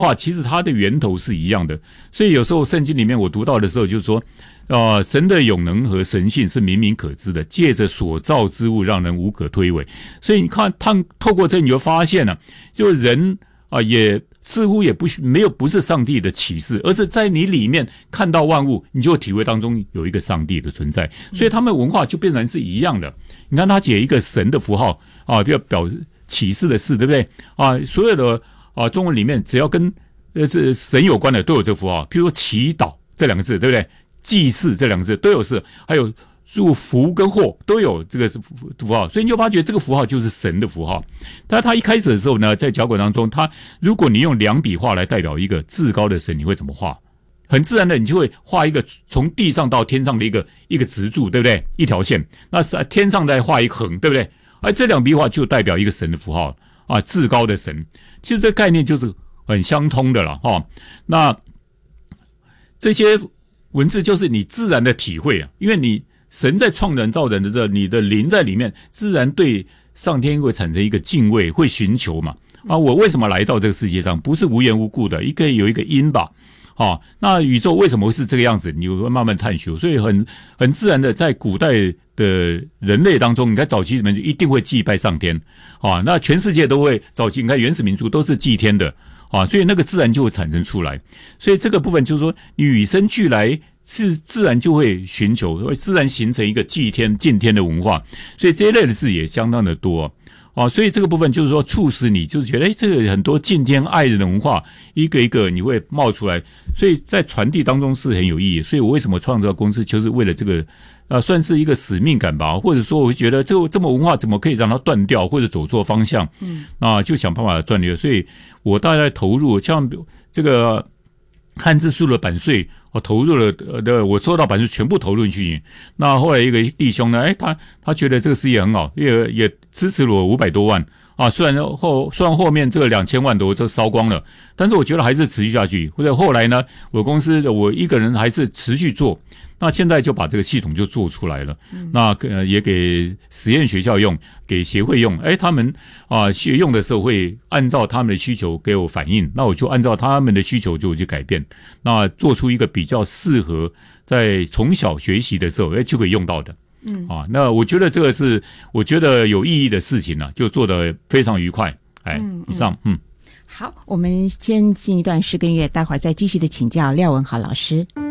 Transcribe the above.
话其实它的源头是一样的，所以有时候圣经里面我读到的时候就是说，神的永能和神性是明明可知的，借着所造之物让人无可推诿。所以你看，透过这你就发现了，就人也似乎也不是上帝的启示，而是在你里面看到万物，你就体会当中有一个上帝的存在，所以他们文化就变成是一样的。你看他解一个神的符号比较表启示的事，对不对所有的中文里面只要跟这神有关的都有这个符号，譬如说祈祷这两个字，对不对？祭祀这两个字都有事，还有祝福跟祸都有这个符号，所以你就发觉这个符号就是神的符号。但他一开始的时候呢，在脚本当中，如果你用两笔画来代表一个至高的神，你会怎么画？很自然的，你就会画一个从地上到天上的一个直柱，对不对？一条线，那天上再画一横，对不对？而这两笔画就代表一个神的符号至高的神。其实这个概念就是很相通的了那这些文字就是你自然的体会因为你神在创人造人的时候，你的灵在里面，自然对上天会产生一个敬畏，会寻求嘛我为什么来到这个世界上？不是无缘无故的，有一个因吧那宇宙为什么会是这个样子？你会慢慢探求，所以很自然的，在古代的人类当中，你看早期里面就一定会祭拜上天那全世界都会早期，你看原始民族都是祭天的所以那个自然就会产生出来。所以这个部分就是说，你与生俱来是自然就会寻求，会自然形成一个祭天敬天的文化。所以这一类的事也相当的多所以这个部分就是说，促使你就是觉得这个很多敬天爱人的文化一个一个你会冒出来，所以在传递当中是很有意义。所以我为什么创造公司，就是为了这个算是一个使命感吧，或者说我会觉得这么文化怎么可以让它断掉或者走错方向就想办法断裂。所以我大概投入像这个汉字数的版税我投入了我收到版税全部投入进去。那后来一个弟兄呢他觉得这个事业很好，也支持了我500多万虽然后面这个2000万都烧光了，但是我觉得还是持续下去。或者后来呢，我公司我一个人还是持续做，那现在就把这个系统就做出来了那也给实验学校用，给协会用他们用的时候会按照他们的需求给我反映，那我就按照他们的需求就去改变，那做出一个比较适合在从小学习的时候就可以用到的那我觉得这个是我觉得有意义的事情就做得非常愉快以上好，我们先进一段诗跟乐，待会儿再继续的请教廖文豪老师。